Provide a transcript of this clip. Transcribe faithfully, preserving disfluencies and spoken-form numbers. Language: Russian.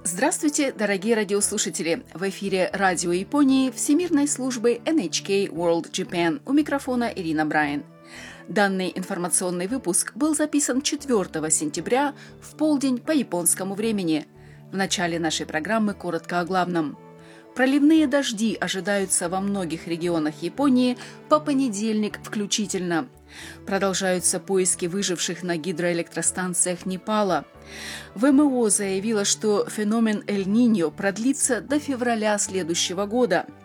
Здравствуйте, дорогие радиослушатели! В эфире Радио Японии Всемирной службы эн эйч кей World Japan. У микрофона Ирина Брайн. Данный информационный выпуск был записан четвёртого сентября в полдень по японскому времени. В начале нашей программы коротко о главном. Проливные дожди ожидаются во многих регионах Японии по понедельник включительно. Продолжаются поиски выживших на гидроэлектростанциях Непала. ВМО заявила, что феномен Эль-Ниньо продлится до февраля следующего года.